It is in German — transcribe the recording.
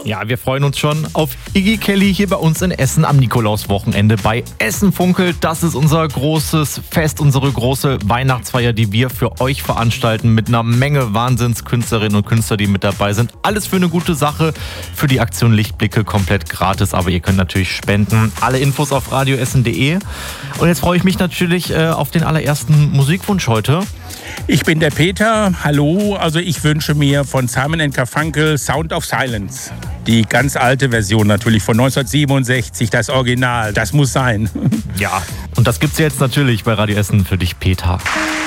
Ja, wir freuen uns schon auf Iggy Kelly hier bei uns in Essen am Nikolauswochenende bei Essen Funkelt. Das ist unser großes Fest, unsere große Weihnachtsfeier, die wir für euch veranstalten mit einer Menge Wahnsinnskünstlerinnen und Künstler, die mit dabei sind. Alles für eine gute Sache, für die Aktion Lichtblicke komplett gratis, aber ihr könnt natürlich spenden. Alle Infos auf radioessen.de. Und jetzt freue ich mich natürlich auf den allerersten Musikwunsch heute. Ich bin der Peter, hallo, also ich wünsche mir von Simon & Garfunkel Sound of Silence. Die ganz alte Version natürlich von 1967, das Original, das muss sein. Ja, und das gibt's jetzt natürlich bei Radio Essen für dich, Peter.